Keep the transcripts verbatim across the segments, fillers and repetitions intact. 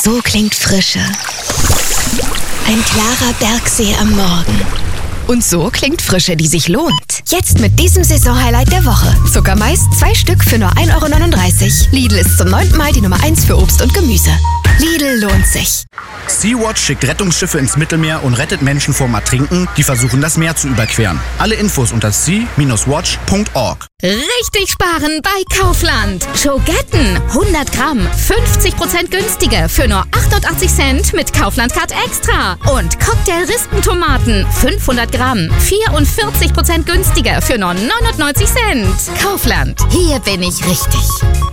So klingt Frische. Ein klarer Bergsee am Morgen. Und so klingt Frische, die sich lohnt. Jetzt mit diesem Saisonhighlight der Woche. Zuckermais, zwei Stück für nur ein Euro neununddreißig. Lidl ist zum neunten Mal die Nummer eins für Obst und Gemüse. Lidl lohnt sich. Sea-Watch schickt Rettungsschiffe ins Mittelmeer und rettet Menschen vorm Ertrinken, die versuchen, das Meer zu überqueren. Alle Infos unter sea Bindestrich watch Punkt org. Richtig sparen bei Kaufland. Schogetten, hundert Gramm, fünfzig Prozent günstiger für nur achtundachtzig Cent mit Kaufland-Card Extra. Und Cocktail-Rispentomaten, fünfhundert Gramm, vierundvierzig Prozent günstiger für nur neunundneunzig Cent. Kaufland, hier bin ich richtig.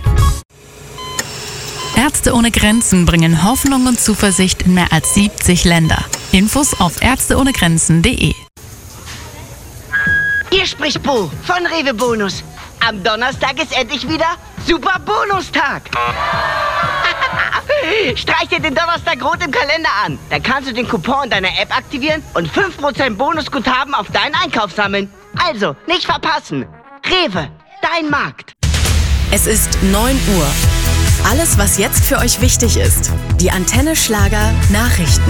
Ärzte ohne Grenzen bringen Hoffnung und Zuversicht in mehr als siebzig Länder. Infos auf ärzte ohne grenzen punkt de. Hier spricht Bo von Rewe Bonus. Am Donnerstag ist endlich wieder Super Bonustag. Streich dir den Donnerstag rot im Kalender an. Dann kannst du den Coupon in deiner App aktivieren und fünf Prozent Bonusguthaben auf deinen Einkauf sammeln. Also, nicht verpassen. Rewe, dein Markt. Es ist neun Uhr. Alles, was jetzt für euch wichtig ist. Die Antenne Schlager Nachrichten.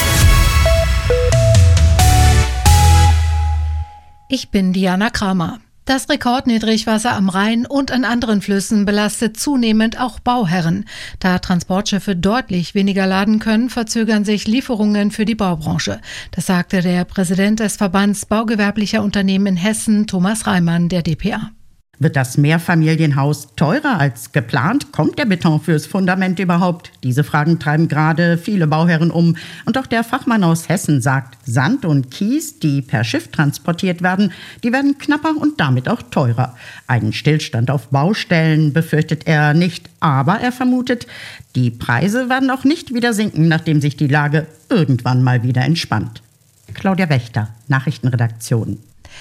Ich bin Diana Kramer. Das Rekordniedrigwasser am Rhein und an anderen Flüssen belastet zunehmend auch Bauherren. Da Transportschiffe deutlich weniger laden können, verzögern sich Lieferungen für die Baubranche. Das sagte der Präsident des Verbands Baugewerblicher Unternehmen in Hessen, Thomas Reimann, der D P A. Wird das Mehrfamilienhaus teurer als geplant? Kommt der Beton fürs Fundament überhaupt? Diese Fragen treiben gerade viele Bauherren um. Und auch der Fachmann aus Hessen sagt, Sand und Kies, die per Schiff transportiert werden, die werden knapper und damit auch teurer. Einen Stillstand auf Baustellen befürchtet er nicht, aber er vermutet, die Preise werden auch nicht wieder sinken, nachdem sich die Lage irgendwann mal wieder entspannt. Claudia Wächter, Nachrichtenredaktion.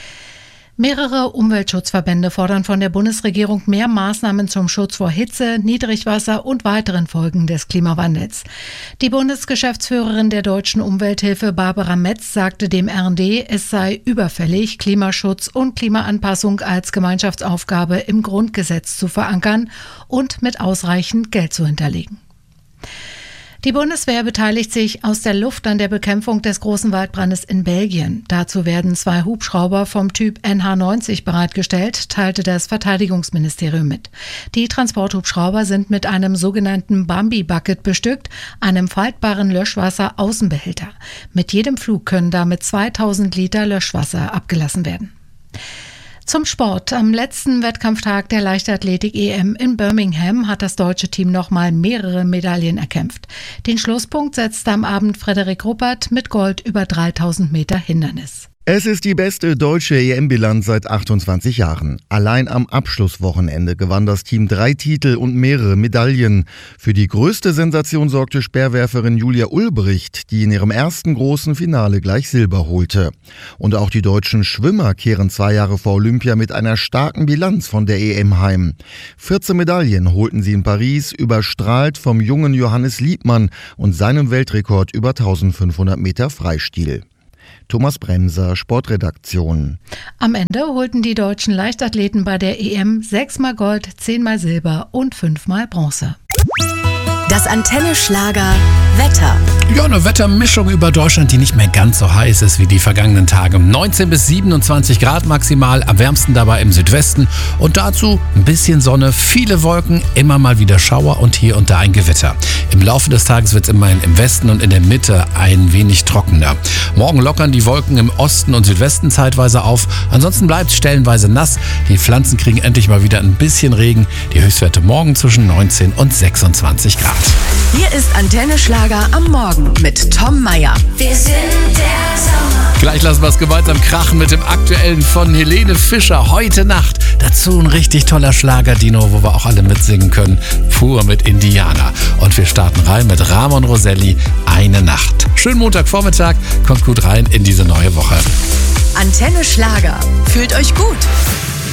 Mehrere Umweltschutzverbände fordern von der Bundesregierung mehr Maßnahmen zum Schutz vor Hitze, Niedrigwasser und weiteren Folgen des Klimawandels. Die Bundesgeschäftsführerin der Deutschen Umwelthilfe Barbara Metz sagte dem R und D, es sei überfällig, Klimaschutz und Klimaanpassung als Gemeinschaftsaufgabe im Grundgesetz zu verankern und mit ausreichend Geld zu hinterlegen. Die Bundeswehr beteiligt sich aus der Luft an der Bekämpfung des großen Waldbrandes in Belgien. Dazu werden zwei Hubschrauber vom Typ N H neunzig bereitgestellt, teilte das Verteidigungsministerium mit. Die Transporthubschrauber sind mit einem sogenannten Bambi-Bucket bestückt, einem faltbaren Löschwasser-Außenbehälter. Mit jedem Flug können damit zweitausend Liter Löschwasser abgelassen werden. Zum Sport. Am letzten Wettkampftag der Leichtathletik-E M in Birmingham hat das deutsche Team nochmal mehrere Medaillen erkämpft. Den Schlusspunkt setzte am Abend Frederik Ruppert mit Gold über dreitausend Meter Hindernis. Es ist die beste deutsche E M-Bilanz seit achtundzwanzig Jahren. Allein am Abschlusswochenende gewann das Team drei Titel und mehrere Medaillen. Für die größte Sensation sorgte Speerwerferin Julia Ulbricht, die in ihrem ersten großen Finale gleich Silber holte. Und auch die deutschen Schwimmer kehren zwei Jahre vor Olympia mit einer starken Bilanz von der E M heim. vierzehn Medaillen holten sie in Paris, überstrahlt vom jungen Johannes Liebmann und seinem Weltrekord über eintausendfünfhundert Meter Freistil. Thomas Bremser, Sportredaktion. Am Ende holten die deutschen Leichtathleten bei der E M sechsmal Gold, zehnmal Silber und fünfmal Bronze. Das Antenne Schlager Wetter. Ja, eine Wettermischung über Deutschland, die nicht mehr ganz so heiß ist wie die vergangenen Tage. neunzehn bis siebenundzwanzig Grad maximal, am wärmsten dabei im Südwesten. Und dazu ein bisschen Sonne, viele Wolken, immer mal wieder Schauer und hier und da ein Gewitter. Im Laufe des Tages wird es immerhin im Westen und in der Mitte ein wenig trockener. Morgen lockern die Wolken im Osten und Südwesten zeitweise auf. Ansonsten bleibt es stellenweise nass. Die Pflanzen kriegen endlich mal wieder ein bisschen Regen. Die Höchstwerte morgen zwischen neunzehn und sechsundzwanzig Grad. Hier ist Antenne Schlager am Morgen mit Tom Meyer. Wir sind der Sommer. Gleich lassen wir es gemeinsam krachen mit dem aktuellen von Helene Fischer. Heute Nacht. Dazu ein richtig toller Schlager-Dino, wo wir auch alle mitsingen können. Pur mit Indianer. Und wir starten rein mit Ramon Roselli. Eine Nacht. Schönen Montagvormittag. Kommt gut rein in diese neue Woche. Antenne Schlager. Fühlt euch gut.